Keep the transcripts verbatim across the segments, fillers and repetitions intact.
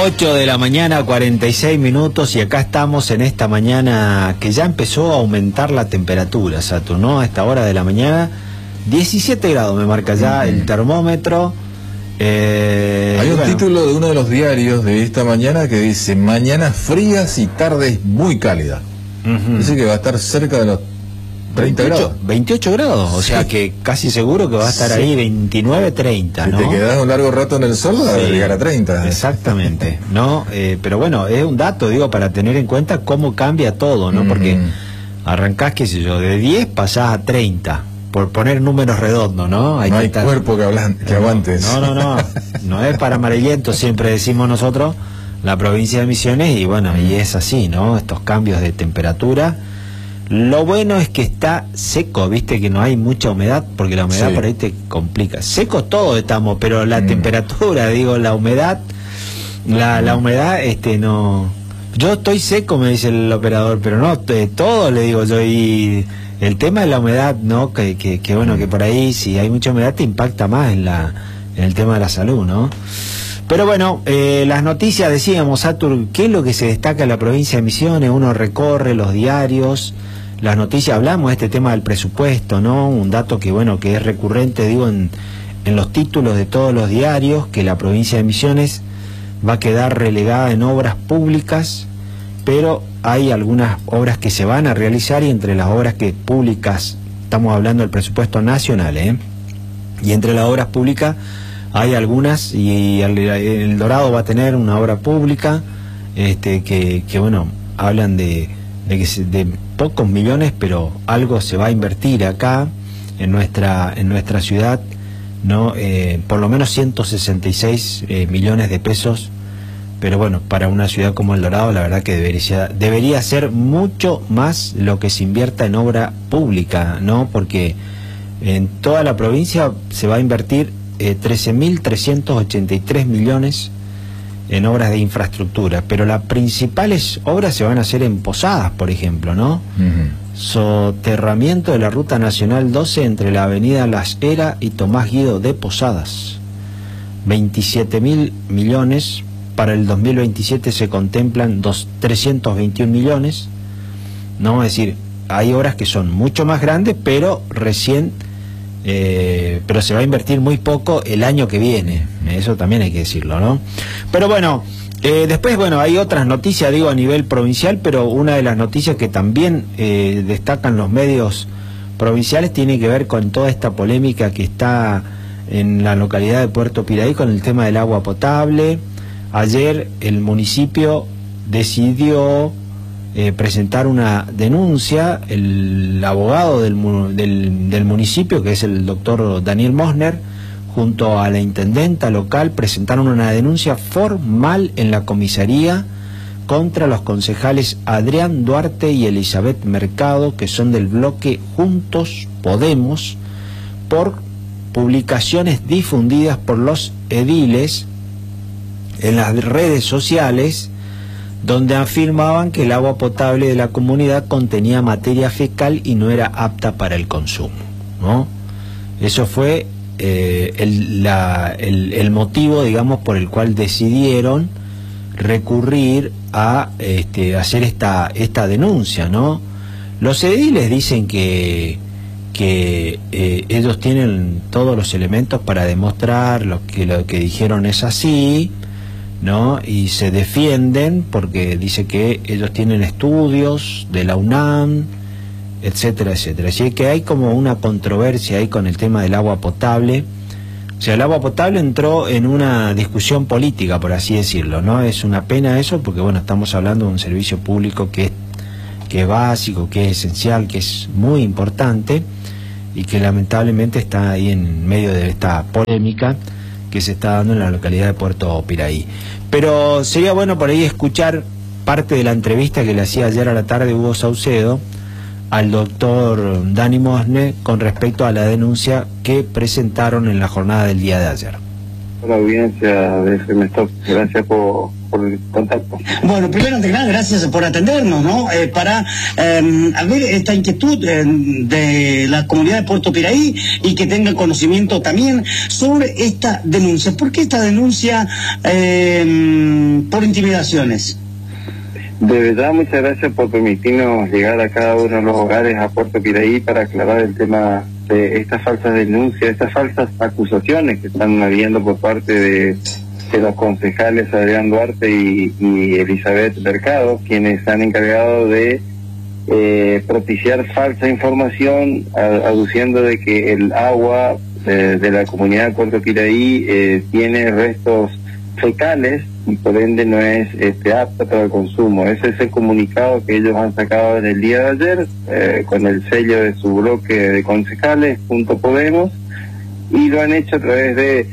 ocho de la mañana, cuarenta y seis minutos, y acá estamos en esta mañana que ya empezó a aumentar la temperatura, Saturn, ¿no? A esta hora de la mañana, diecisiete grados me marca ya uh-huh. el termómetro. Eh, Hay un bueno. título de uno de los diarios de esta mañana que dice: mañanas frías y tardes muy cálidas. Uh-huh. Dice que va a estar cerca de los treinta grados. veintiocho grados, o sea que casi seguro que va a estar sí. ahí veintinueve, treinta, si ¿no? te quedas un largo rato en el sol, va sí. a llegar a treinta. Exactamente, ¿no? Eh, pero bueno, es un dato, digo, para tener en cuenta cómo cambia todo, ¿no? Uh-huh. Porque arrancás, qué sé yo, de diez pasás a treinta, por poner números redondos, ¿no? Hay no que hay estar... cuerpo que, hablan, que aguantes. No, no, no, no es para amarillentos, siempre decimos nosotros, la provincia de Misiones, y bueno, y es así, ¿no? Estos cambios de temperatura. Lo bueno es que está seco, viste que no hay mucha humedad, porque la humedad sí. por ahí te complica. Seco todo estamos, pero la mm. temperatura, digo, la humedad, la, la humedad, este, no... Yo estoy seco, me dice el operador, pero no, te, todo le digo yo, y el tema de la humedad, ¿no? Que, que, que bueno, que por ahí si hay mucha humedad te impacta más en, la, en el tema de la salud, ¿no? Pero bueno, eh, las noticias, decíamos, Satur, ¿qué es lo que se destaca en la provincia de Misiones? Uno recorre los diarios, las noticias, hablamos de este tema del presupuesto, ¿no? Un dato que, bueno, que es recurrente, digo, en, en los títulos de todos los diarios, que la provincia de Misiones va a quedar relegada en obras públicas, pero hay algunas obras que se van a realizar, y entre las obras que públicas, estamos hablando del presupuesto nacional, ¿eh? Y entre las obras públicas hay algunas, y el, el Dorado va a tener una obra pública, este, que, que bueno, hablan de, de, que se, de pocos millones, pero algo se va a invertir acá, en nuestra, en nuestra ciudad, ¿no? Eh, por lo menos ciento sesenta y seis eh, millones de pesos, pero bueno, para una ciudad como El Dorado, la verdad que debería, debería ser mucho más lo que se invierta en obra pública, ¿no? Porque en toda la provincia se va a invertir eh, trece mil trescientos ochenta y tres millones en obras de infraestructura, pero las principales obras se van a hacer en Posadas, por ejemplo, ¿no? Uh-huh. Soterramiento de la Ruta Nacional doce entre la avenida Las Heras y Tomás Guido de Posadas, veintisiete mil millones. Para el dos mil veintisiete se contemplan dos, trescientos veintiún millones, ¿no? Es decir, hay obras que son mucho más grandes, pero recién, eh, pero se va a invertir muy poco el año que viene, eso también hay que decirlo, ¿no? Pero bueno, eh, después, bueno, hay otras noticias, digo, a nivel provincial, pero una de las noticias que también eh, destacan los medios provinciales tiene que ver con toda esta polémica que está en la localidad de Puerto Piraí con el tema del agua potable. Ayer el municipio decidió eh, presentar una denuncia, el abogado del, del, del municipio, que es el doctor Daniel Mosner, junto a la intendenta local, presentaron una denuncia formal en la comisaría contra los concejales Adrián Duarte y Elizabeth Mercado, que son del bloque Juntos Podemos, por publicaciones difundidas por los ediles en las redes sociales, donde afirmaban que el agua potable de la comunidad contenía materia fecal y no era apta para el consumo, ¿no? Eso fue eh, el, la, el, el motivo, digamos, por el cual decidieron recurrir a este, hacer esta, esta denuncia, ¿no? Los ediles dicen que, que eh, ellos tienen todos los elementos para demostrar lo que, lo que dijeron es así, ¿no? Y se defienden porque dice que ellos tienen estudios de la UNAM, etcétera, etcétera. Así que hay como una controversia ahí con el tema del agua potable. O sea, el agua potable entró en una discusión política, por así decirlo, ¿no? Es una pena eso, porque bueno, estamos hablando de un servicio público que es, que es básico, que es esencial, que es muy importante, y que lamentablemente está ahí en medio de esta polémica que se está dando en la localidad de Puerto Piraí. Pero sería bueno por ahí escuchar parte de la entrevista que le hacía ayer a la tarde Hugo Saucedo al doctor Dani Mosner con respecto a la denuncia que presentaron en la jornada del día de ayer. a la audiencia de F M Stop. Gracias por, por el contacto. Bueno, primero de nada, gracias por atendernos, ¿no? Eh, para eh, ver esta inquietud eh, de la comunidad de Puerto Piraí y que tenga conocimiento también sobre esta denuncia. ¿Por qué esta denuncia eh, por intimidaciones? De verdad, muchas gracias por permitirnos llegar a cada uno de los hogares a Puerto Piraí para aclarar el tema de estas falsas denuncias, estas falsas acusaciones que están habiendo por parte de, de los concejales Adrián Duarte y, y Elizabeth Mercado, quienes han encargado de eh, propiciar falsa información a, aduciendo de que el agua eh, de la comunidad de Puerto Piraí eh, tiene restos fecales y por ende no es este, apta para el consumo. Ese es el comunicado que ellos han sacado en el día de ayer eh, con el sello de su bloque de concejales junto Podemos, y lo han hecho a través de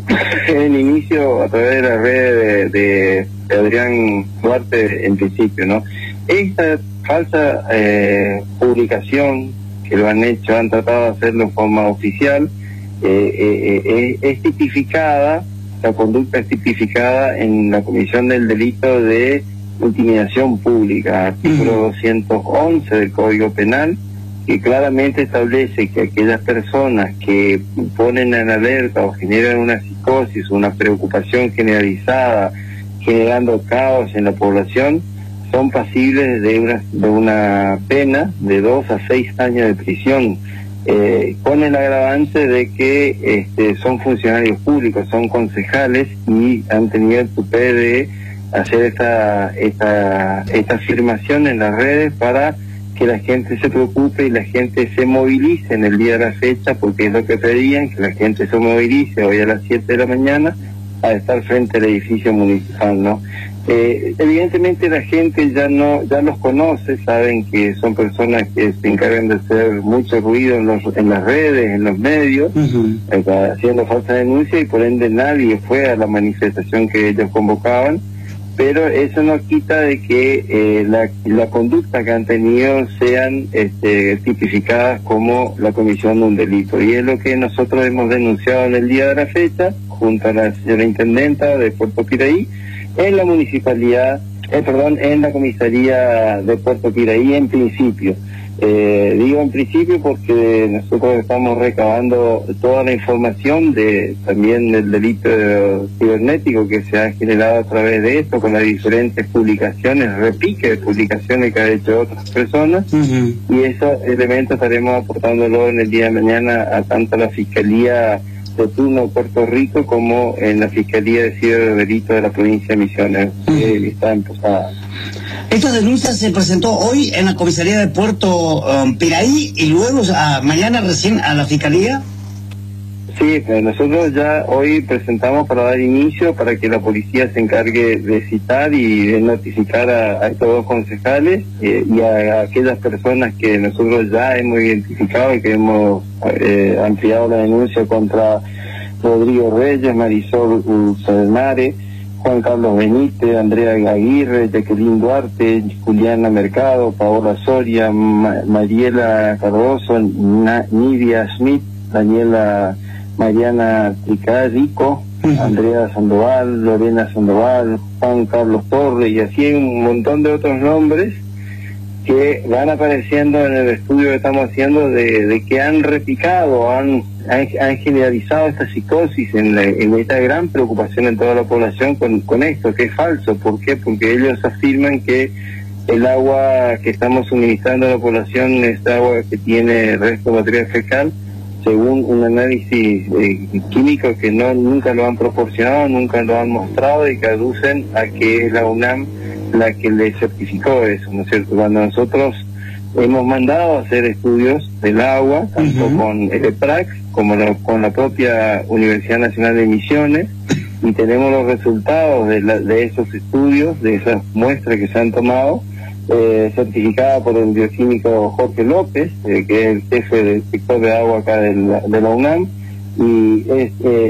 en inicio a través de la red de, de, de Adrián Duarte en principio, ¿no? Esta falsa eh, publicación que lo han hecho, han tratado de hacerlo en forma oficial, eh, eh, eh, es tipificada. La conducta es tipificada en la comisión del delito de intimidación pública, artículo doscientos once del Código Penal, que claramente establece que aquellas personas que ponen en alerta o generan una psicosis, una preocupación generalizada, generando caos en la población, son pasibles de una, de una pena de dos a seis años de prisión. Eh, con el agravante de que este, son funcionarios públicos, son concejales y han tenido el tupé de hacer esta, esta, esta afirmación en las redes para que la gente se preocupe y la gente se movilice en el día de la fecha, porque es lo que pedían, que la gente se movilice hoy a las siete de la mañana a estar frente al edificio municipal, ¿no? Eh, evidentemente la gente ya no ya los conoce, saben que son personas que se encargan de hacer mucho ruido en, los, en las redes, en los medios, uh-huh. eh, haciendo falsa denuncia, y por ende nadie fue a la manifestación que ellos convocaban, pero eso no quita de que eh, la, la conducta que han tenido sean este, tipificadas como la comisión de un delito, y es lo que nosotros hemos denunciado en el día de la fecha junto a la señora intendenta de Puerto Piraí en la municipalidad, eh, perdón, en la comisaría de Puerto Piraí en principio. Eh, digo en principio porque nosotros estamos recabando toda la información de también del delito cibernético que se ha generado a través de esto, con las diferentes publicaciones, repique de publicaciones que ha hecho otras personas, uh-huh. y esos elementos estaremos aportándolo en el día de mañana a tanto la Fiscalía de turno de Puerto Rico como en la Fiscalía de Ciberdelito de la provincia de Misiones, uh-huh. que está empezada. Esta denuncia se presentó hoy en la comisaría de Puerto um, Piraí y luego a, mañana recién a la Fiscalía. Sí, nosotros ya hoy presentamos para dar inicio, para que la policía se encargue de citar y de notificar a, a estos dos concejales eh, y a, a aquellas personas que nosotros ya hemos identificado y que hemos eh, ampliado la denuncia contra Rodrigo Reyes, Marisol Ulcelmare, Juan Carlos Benítez, Andrea Aguirre, Jacqueline Duarte, Juliana Mercado, Paola Soria, Ma Mariela Cardoso, Na Nidia Smith, Daniela Mariana Tricarico, uh-huh. Andrea Sandoval, Lorena Sandoval, Juan Carlos Torres, y así hay un montón de otros nombres que van apareciendo en el estudio que estamos haciendo de, de que han replicado, han, han, han generalizado esta psicosis, en, la, en esta gran preocupación en toda la población con, con esto, que es falso. ¿Por qué? Porque ellos afirman que el agua que estamos suministrando a la población es agua que tiene resto de material fecal, según un análisis eh, químico que no nunca lo han proporcionado, nunca lo han mostrado, y que aducen a que es la UNAM la que le certificó eso, ¿no es cierto? Cuando nosotros hemos mandado a hacer estudios del agua, tanto uh-huh. con el EPRAC como la, con la propia Universidad Nacional de Misiones, y tenemos los resultados de, la, de esos estudios, de esas muestras que se han tomado, eh, certificada por el bioquímico Jorge López, eh, que es el jefe del sector de agua acá de la, de la UNAM, y es... Eh,